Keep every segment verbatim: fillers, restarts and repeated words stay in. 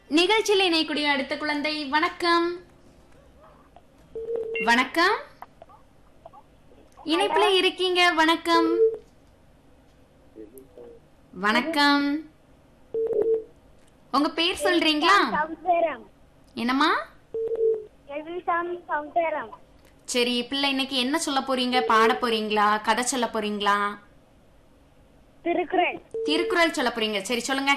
நிகழ்ச்சியில் இணையக்கூடிய அடுத்த குழந்தை வணக்கம். வணக்கம், இணைப்புல இருக்கீங்க. வணக்கம் வணக்கம், உங்க பேர் சொல்றீங்களா? என்னம்மா? சரி, பிள்ளை இன்னைக்கு என்ன சொல்ல போறீங்க? பாட போறீங்களா, கதை சொல்ல போறீங்களா? திருக்குறள். திருக்குறள் சொல்ல போறீங்க. சரி, சொல்லுங்க.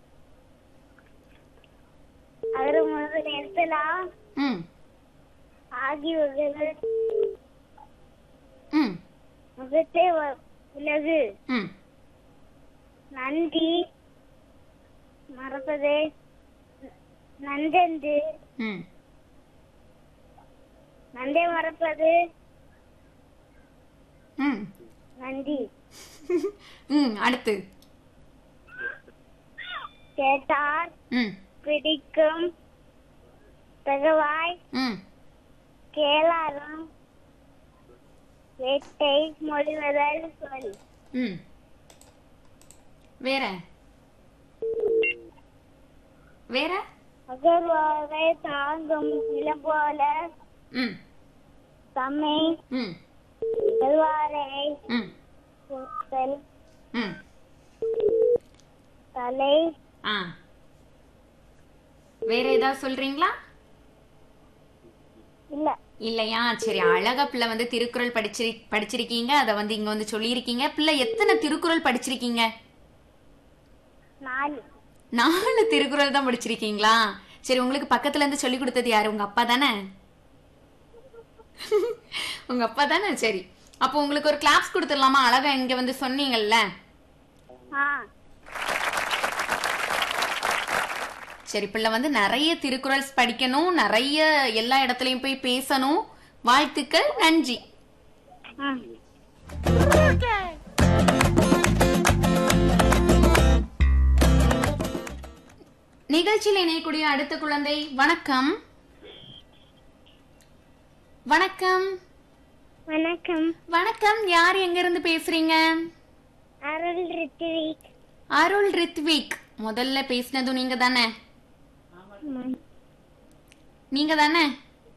அகர முதல் எழுத்தெல்லாம் ம் ஆகி வகைகள் ம் முகத்தே உலகு ம் நன்றி மறப்பதே நன்றென்று ம் நன்றே மறப்பது ம் நன்றி. ம் அடுத்து. கேட்டார் ம் பிடிக்கும் தகவாய் ம் கேளாரும் வேட்டை மொழிவதல் சொல். ம் வேற வேற அகர்வாகை தாங்கும் நிலம் போல ம் தம்மை ம் செல்வாரை ம் பொறுத்தல் ம் தலை. ஆ வேற ஏதாவது சொல்றீங்களா? இல்ல. இல்லையா? சரி, அழகா பிள்ளை வந்து திருக்குறள் படிச்சிரு படிச்சிருக்கீங்க. அத வந்து இங்க வந்து சொல்லியிருக்கீங்க. பிள்ளை எத்தனை திருக்குறள் படிச்சிருக்கீங்க? நாலு. நாலு திருக்குறள் தான் படிச்சிருக்கீங்களா? சரி, உங்களுக்கு பக்கத்துல இருந்து சொல்லி கொடுத்தது யாரு? உங்க அப்பா தானே? உங்க அப்பா தானே? சரி, அப்போ உங்களுக்கு ஒரு கிளாப்ஸ் கொடுத்துடலாமா? அழகா இங்க வந்து சொன்னீங்கல்ல. ஆ சரி, பிள்ளை வந்து நிறைய திருக்குறள்ஸ் படிக்கணும், நிறைய எல்லா இடத்துலயும் போய் பேசணும். வாழ்த்துக்கள், நன்றி. ம். நிகழ்ச்சியில் இணையக்கூடிய அடுத்த குழந்தை வணக்கம். வணக்கம் வணக்கம். வணக்கம், யார் எங்க இருந்து பேசுறீங்க? அருள் ரித்விக். அருள் ரித்விக். முதல்ல பேசினதும் நீங்க தானே? நீங்க தானே?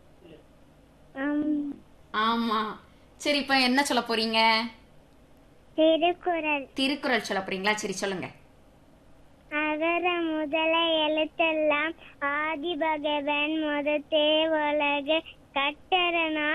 ஆம். ஆமா. சரி, இப்ப என்ன சொல்ல போறீங்க? திருக்குறள். திருக்குறள் சொல்ல போறீங்களா? சரி, சொல்லுங்க. அகர முதல எழுத்தெல்லாம் ஆதி பகவன் முதத்தே உலகு கட்டரனா